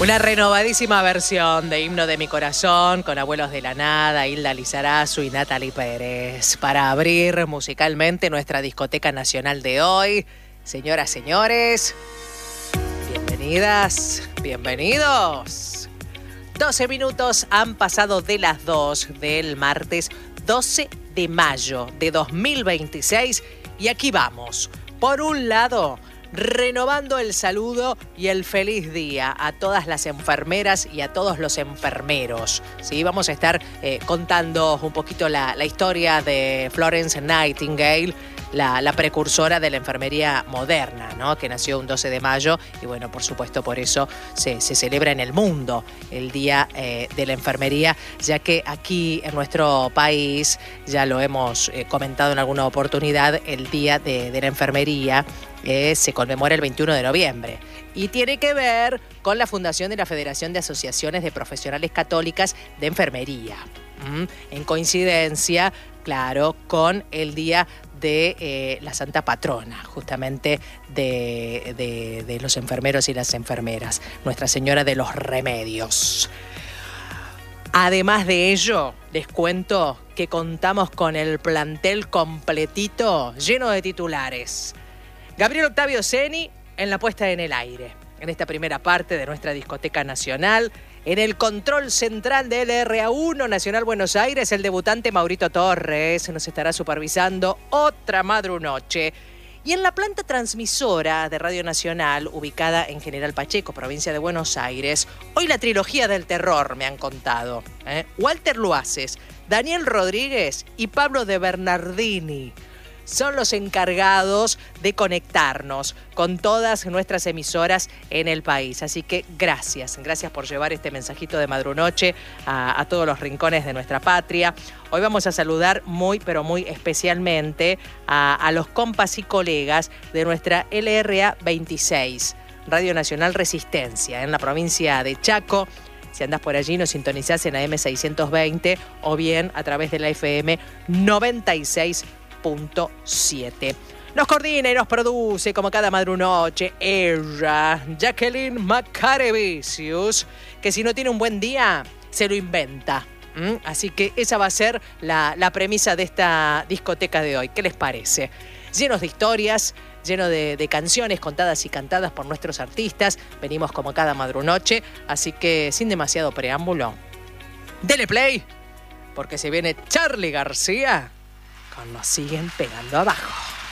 Una renovadísima versión de Himno de mi Corazón con Abuelos de la Nada, Hilda Lizarazu y Natalie Pérez para abrir musicalmente nuestra discoteca nacional de hoy. Señoras, señores, bienvenidas, bienvenidos. 12 minutos han pasado de las 2 del martes 12 de mayo de 2026 y aquí vamos. Por un lado, renovando el saludo y el feliz día a todas las enfermeras y a todos los enfermeros. ¿Sí? Vamos a estar contando un poquito la historia de Florence Nightingale, la precursora de la enfermería moderna, ¿no? Que nació un 12 de mayo y bueno, por supuesto por eso se celebra en el mundo el Día de la Enfermería, ya que aquí en nuestro país, ya lo hemos comentado en alguna oportunidad, el Día de la Enfermería se conmemora el 21 de noviembre y tiene que ver con la fundación de la Federación de Asociaciones de Profesionales Católicas de Enfermería, en coincidencia, claro, con el Día de la Santa Patrona, justamente de los enfermeros y las enfermeras, Nuestra Señora de los Remedios. Además de ello, les cuento que contamos con el plantel completito, lleno de titulares. Gabriel Octavio Ceni en la puesta en el aire, en esta primera parte de nuestra discoteca nacional. En el control central de LRA1 Nacional Buenos Aires, el debutante Maurito Torres nos estará supervisando otra madrunoche. Y en la planta transmisora de Radio Nacional, ubicada en General Pacheco, provincia de Buenos Aires, hoy la trilogía del terror, me han contado. Walter Luaces, Daniel Rodríguez y Pablo de Bernardini son los encargados de conectarnos con todas nuestras emisoras en el país. Así que gracias por llevar este mensajito de madrunoche a todos los rincones de nuestra patria. Hoy vamos a saludar muy, pero muy especialmente a los compas y colegas de nuestra LRA 26, Radio Nacional Resistencia, en la provincia de Chaco. Si andás por allí, nos sintonizás en AM 620 o bien a través de la FM 96.7. Nos coordina y nos produce como cada madrunoche ella, Jacqueline Macarevicius, que si no tiene un buen día, se lo inventa. Así que esa va a ser la premisa de esta discoteca de hoy. ¿Qué les parece? Llenos de historias, lleno de canciones contadas y cantadas por nuestros artistas. Venimos como cada madrunoche, así que sin demasiado preámbulo, dele play, porque se viene Charly García con Nos Siguen Pegando Abajo.